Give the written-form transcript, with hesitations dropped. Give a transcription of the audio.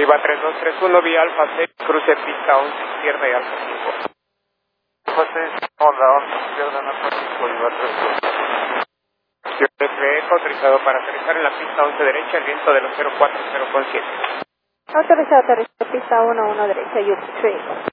Viva 3231, vía Alfa 6, cruce pista 11, izquierda y Alfa 5. José, Honda 11, izquierda, Alfa 5, Viva 3231. Eco autorizado para aterrizar en la pista 11 derecha, el viento de los 040 con 7. Autorizado aterrizar pista 11 derecha, Yupi 3.